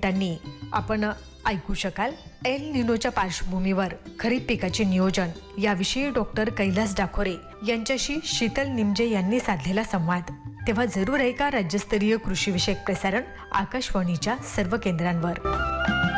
मिनिटांनी आपण ऐकू शकाल एल निनोच्या पार्श्वभूमीवर खरीप पिकाचे नियोजन याविषयी डॉक्टर कैलास डाखोरे यांच्याशी शीतल निमजे यांनी साधलेला संवाद। तेव्हा जरूर ऐका राज्यस्तरीय कृषी विषयक प्रसारण आकाशवाणीच्या सर्व केंद्रांवर।